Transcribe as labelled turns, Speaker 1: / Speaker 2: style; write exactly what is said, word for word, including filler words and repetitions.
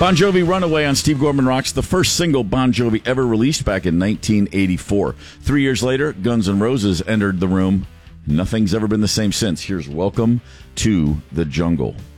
Speaker 1: Bon Jovi, Runaway on Steve Gorman Rocks, the first single Bon Jovi ever released back in nineteen eighty-four. Three years later, Guns N' Roses entered the room. Nothing's ever been the same since. Here's Welcome to the Jungle.